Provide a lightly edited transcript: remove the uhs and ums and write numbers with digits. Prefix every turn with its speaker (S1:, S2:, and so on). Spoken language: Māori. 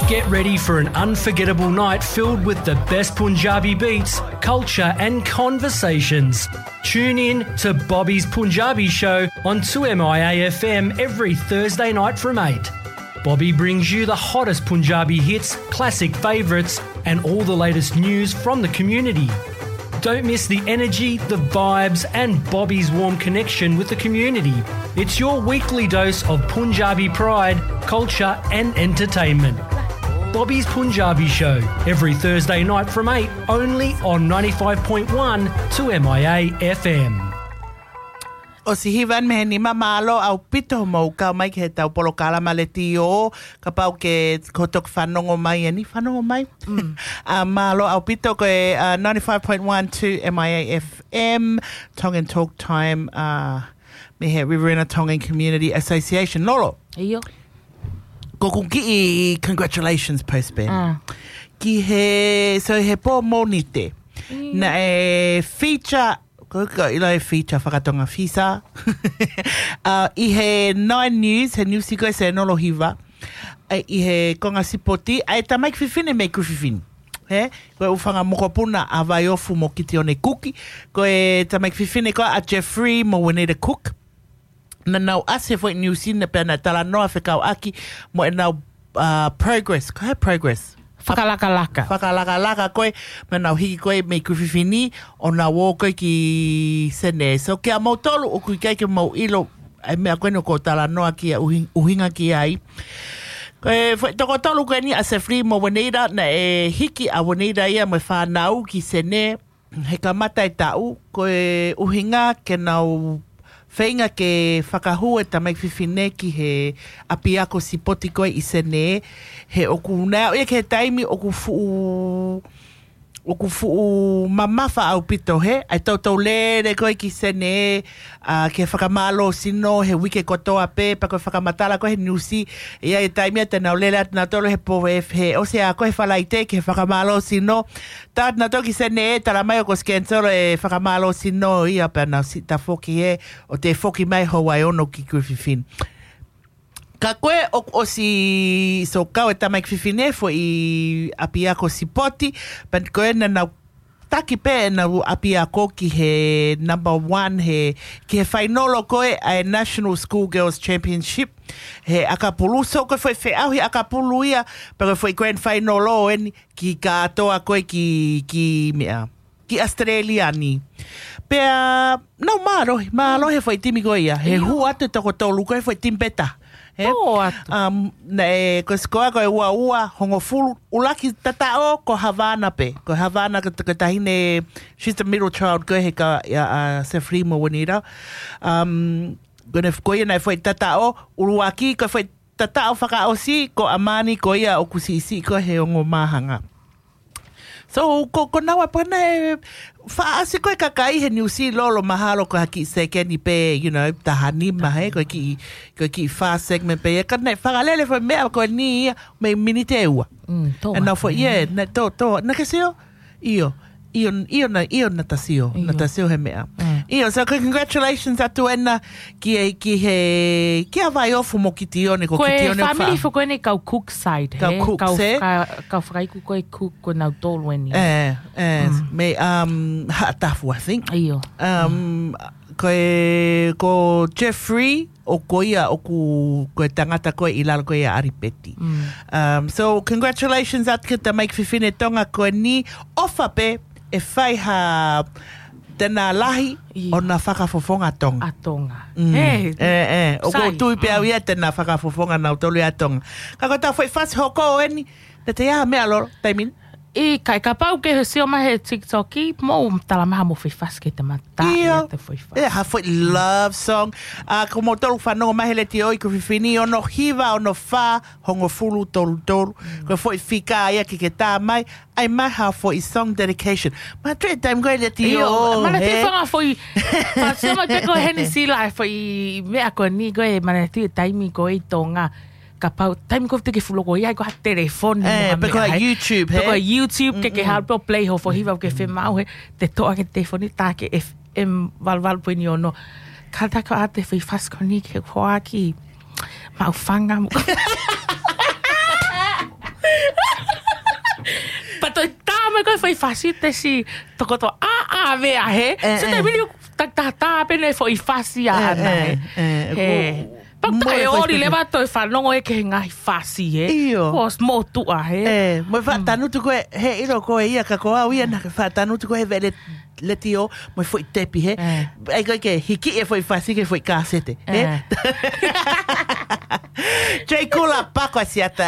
S1: Get ready for an unforgettable night filled with the best Punjabi beats, culture and conversations. Tune in to Bobby's Punjabi Show on 2MIA FM every Thursday night from 8. Bobby brings you the hottest Punjabi hits, classic favourites and all the latest news from the community. Don't miss the energy, the vibes and Bobby's warm connection with the community. It's your weekly dose of Punjabi pride, culture and entertainment. Bobby's Punjabi Show, every Thursday night from 8, only on 95.1 2MIA FM.
S2: O si hivan me ni mamalo au pito mo ka mai ke tau polo kala maleti o ka pau ke kotok whanongo mai ni whanongo mai malo au pito ko 95.1 2MIA FM Tongan Talk Time me he Riverina Tongan Community Association lolo
S3: Iyo.
S2: Kokunki congratulations postben. Ki he so he po monite. Na feature ko ila feature whakatonga fisa. I he 9 news he news ko se no lohiva. I he konga sipoti ai ta mai fifine me kufifin. He ko ufanga mokopuna avayofu mo kitione cookie ko ta mai fifine ko a Jeffrey mo weneda cook. Na nau ase foi New Zealand pena tala noa whekau aki mo e nau progress. Ko he progress? Whakalaka koe me nau hiki koe me kuwhiwhini o nau o koe ki sene. So kia mau tolu o kui keike mau ilo ai mea koe no ko tala noa ki a uhinga ki ai. Koe toko tolu koe ni ase free mo waneira na e hiki a waneira ia mo whanau ki sene. He ka mata e tau koe uhinga ke nau whainga ke whakahua ta mai whiwhine ki he apiako sipoti koe i sene he oku nao e ke taimi oku fuu mamafa au pito he ai tau lere koe ki sene ke whakamalo sino he wike kotoa pe pa koe whakamatala koe he niusi ia e taimi te nau lere at na tolo he powe he o sea koe whalaite ke whakamalo sino ta na toki sene tala mai o ko skensoro e whakamalo sino ia pa na ta foki he o te foki mai Hawaii ono ki kuwhiwhin. Ka koe o si so kau e tamai whiwhine fo i apiako sipoti, but koe na nau taki pe na apiako ki he number 1 ki he whainolo koe a National School Girls Championship. He akapulu, so koe foi whiauhi akapulu ia, pero foi grand whainolo eni ki katoa koe ki mea. Ki Australia ni. Pea, no maro he foi timi koe ia. He hu atu toko tolu koe foi timpeta. Na e ko skoa ko ua hongofulu ulaki tatao ko Havana pe ko Havana ko tahine she's the middle child ko he ka Sefrimo Wanira gonna ko ia foi tatao uruaki ko foi tatao whakaosi ko amani ko ia o kusisi ko he ongo mahanga. So ko nawa pana faasi ko kakai he New Zealand lolo mahalo ko haki sekeni pe you know tahani mahe ko ki fast segment pe ka nei fagalele fo me ko ni me minite ua and now for na to na que seo io natasio he mea so congratulations atu ena ki vai ofu mo kitione ko kitione
S3: fa family fo ko ne kau cook side
S2: kau
S3: fai ku ko cook ko na tolu eni
S2: me hatafu I think ko Jeffrey o koia o ko tangata ko i lalo ko ia aripeti so congratulations at kita make fifine tonga ko ni ofa pe e whai ha tena lahi o na whakafofonga tonga. O ko tui pia wia tena whakafofonga na utolu a tonga. Kako ta whai whasi hoko o eni, te te ia mea loro, taimin?
S3: I kai ka pau ke husio mahe TikToki, mo tala maha mo whai whasi ke te mata.
S2: Ia, ha whai love song. Ko mo tolu whanongo mahe le te oi ko whiwhini, ono hiva, ono wha, hongo fulu tolu. Ko whai whika ia ki ke tā mai, ai mai ha whai song dedication. Ma tre time koe le te o.
S3: Mana te whanga whai, whasio ma te koe heni sila e whai mea koe ni koe, mana te taimi koe i tonga. Ka pau time ko te ke fuloko ia ko ha telefone
S2: ko YouTube
S3: YouTube ke help play ho for hiva ke fe mau he te to ke telefone ta ke FM val po ni ono ka ta ko ate fe fast ko ni ke ko aki mau fanga fasi te si tokoto a vea he. Se te vili ta pene fo I fasi ana he. Papa e ori leva to whanongo e ke ngai fasi he.
S2: Iyo.
S3: Ko smo tua he.
S2: Mo whatanu tu koe, he iro koe ia ka koa uia na whatanu tu koe vele leti o, mo foi tepi he. Ai koe ke hiki e foi fasi ke foi kasete. He? Jay kula pako asiata